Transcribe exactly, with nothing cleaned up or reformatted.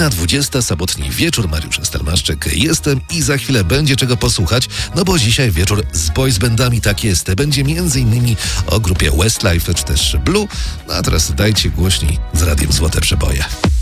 Godzina dwudziesta, sobotni wieczór, Mariusz Stelmaszczyk jestem i za chwilę będzie czego posłuchać, no bo dzisiaj wieczór z boys bandami, tak jest. Będzie między innymi o grupie Westlife czy też Blue, no a teraz dajcie głośniej z radiem Złote Przeboje.